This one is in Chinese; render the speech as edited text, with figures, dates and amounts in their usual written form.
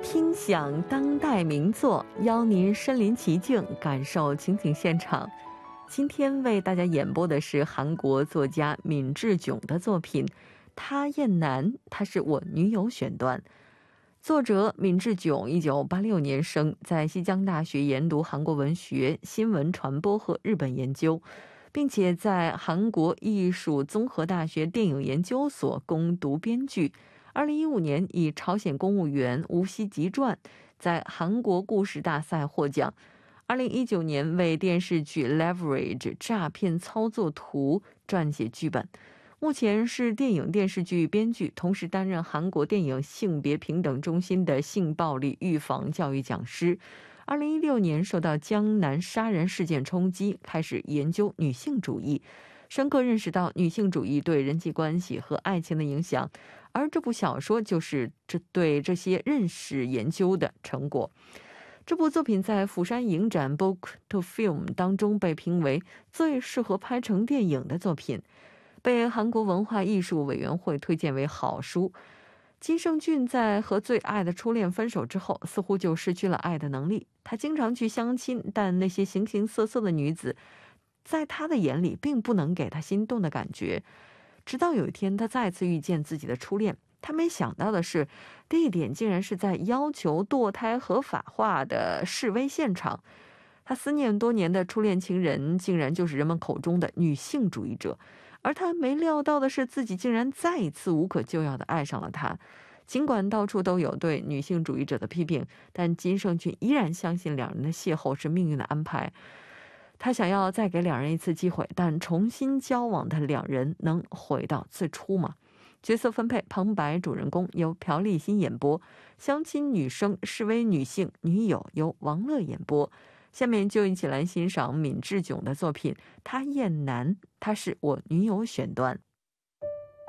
听享当代名作，邀您身临其境，感受情景现场。今天为大家演播的是韩国作家闵志炯的作品《他厌男》，他是我女友选段。作者闵志炯1986年生，在西江大学研读韩国文学、新闻传播和日本研究，并且在韩国艺术综合大学电影研究所攻读编剧。2015年以朝鲜公务员吴锡吉传在韩国故事大赛获奖。2019年为电视剧 Leverage 诈骗操作图撰写剧本。目前是电影电视剧编剧，同时担任韩国电影性别平等中心的性暴力预防教育讲师。2016年受到江南杀人事件冲击，开始研究女性主义，深刻认识到女性主义对人际关系和爱情的影响，而这部小说就是对这些认识研究的成果。这部作品在釜山影展 Book to Film 当中被评为最适合拍成电影的作品，被韩国文化艺术委员会推荐为好书。金圣俊在和最爱的初恋分手之后，似乎就失去了爱的能力。他经常去相亲，但那些形形色色的女子在他的眼里并不能给他心动的感觉。直到有一天他再次遇见自己的初恋，他没想到的是，地点竟然是在要求堕胎合法化的示威现场。他思念多年的初恋情人竟然就是人们口中的女性主义者，而他没料到的是，自己竟然再一次无可救药地爱上了他。尽管到处都有对女性主义者的批评，但金圣俊依然相信两人的邂逅是命运的安排。他想要再给两人一次机会，但重新交往的两人能回到最初吗？角色分配：旁白主人公由朴立新演播，相亲女生示威女性女友由王乐演播。下面就一起来欣赏闵志炯的作品《他厌男》，他是我女友选段。